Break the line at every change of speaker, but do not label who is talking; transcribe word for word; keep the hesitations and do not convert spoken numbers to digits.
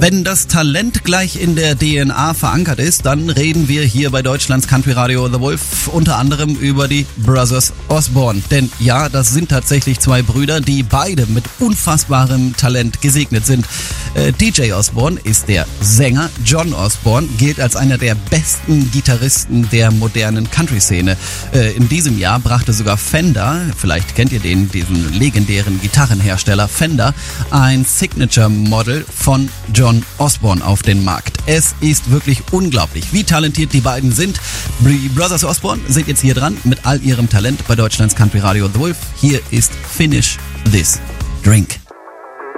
Wenn das Talent gleich in der D N A verankert ist, dann reden wir hier bei Deutschlands Country Radio The Wolf unter anderem über die Brothers Osborne. Denn ja, das sind tatsächlich zwei Brüder, die beide mit unfassbarem Talent gesegnet sind. Äh, D J Osborne ist der Sänger, John Osborne gilt als einer der besten Gitarristen der modernen Country-Szene. Äh, in diesem Jahr brachte sogar Fender, vielleicht kennt ihr den, diesen legendären Gitarrenhersteller Fender, ein Signature-Model von John Osborne auf den Markt. Es ist wirklich unglaublich, wie talentiert die beiden sind. Die Brothers Osborne sind jetzt hier dran mit all ihrem Talent bei Deutschlands Country Radio The Wolf. Hier ist Finish This Drink.